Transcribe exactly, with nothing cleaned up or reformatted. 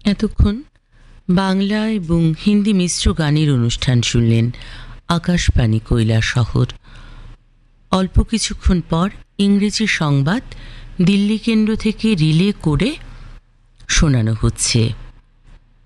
এতক্ষণ বাংলা এবং হিন্দি মিশ্র গানের অনুষ্ঠান শুনলেন আকাশবাণী কৈলাসহর। অল্প কিছুক্ষণ পর ইংরেজি সংবাদ দিল্লি কেন্দ্র থেকে রিলে করে শোনানো হচ্ছে।